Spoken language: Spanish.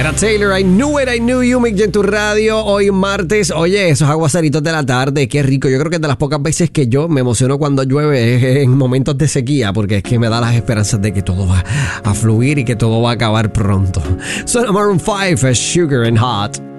Era Taylor, I knew you, Mick, en tu radio. Hoy martes, oye, esos aguaceritos de la tarde, qué rico. Yo creo que es de las pocas veces que yo me emociono cuando llueve es en momentos de sequía, porque es que me da las esperanzas de que todo va a fluir y que todo va a acabar pronto. Suena Maroon 5, Sugar and Hot.